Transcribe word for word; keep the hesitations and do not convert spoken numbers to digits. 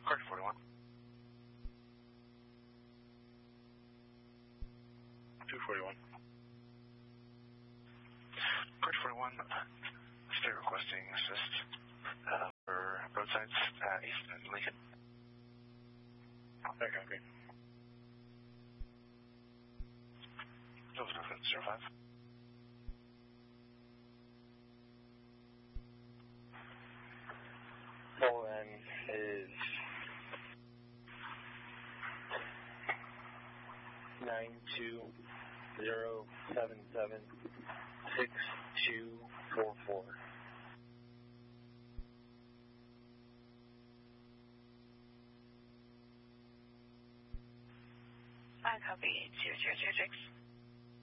Correct forty-one. two forty-one. Correct forty-one. State requesting assist uh, for roadsides uh, east and Lincoln. Okay, okay. Nova zero five. O N is nine two zero seven seven six two four four. I copy two zero zero six.